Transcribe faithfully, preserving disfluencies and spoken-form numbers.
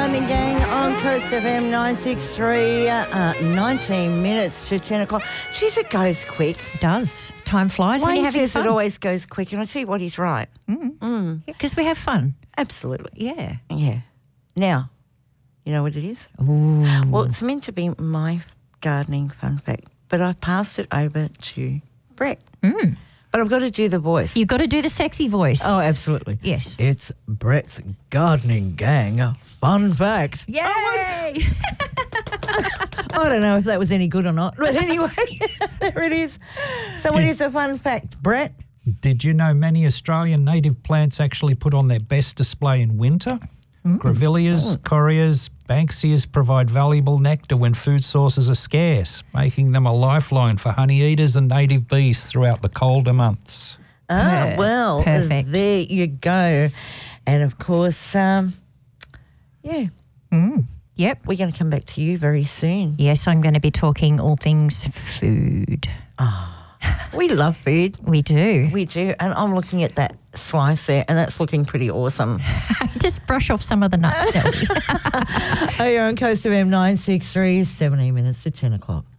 Gardening Gang on Coast F M nine six three, uh, nineteen minutes to ten o'clock. Jeez, it goes quick. It does. Time flies when Wayne you're having says fun. it always goes quick, and I tell you what, he's right. Mm. Mm. Because we have fun. Absolutely. Yeah. Yeah. Now, you know what it is? Ooh. Well, it's meant to be my gardening fun fact, but I passed it over to Brett. Mm. But I've got to do the voice. You've got to do the sexy voice. Oh, absolutely. Yes. It's Brett's Gardening Gang fun fact. Yay! I don't know if that was any good or not, but anyway, there it is. So what is a fun fact, Brett? Did you know many Australian native plants actually put on their best display in winter? Mm. Grevilleas, correas, banksias provide valuable nectar when food sources are scarce, making them a lifeline for honey eaters and native bees throughout the colder months. Ah, Per- well, perfect. there you go. And of course, um, yeah, Mm. Yep. we're going to come back to you very soon. Yes, I'm going to be talking all things food. We love food. We do. We do. And I'm looking at that slice there, and that's looking pretty awesome. Just brush off some of the nuts, Delby. Oh, you're on Coast F M nine six three, seventeen minutes to ten o'clock.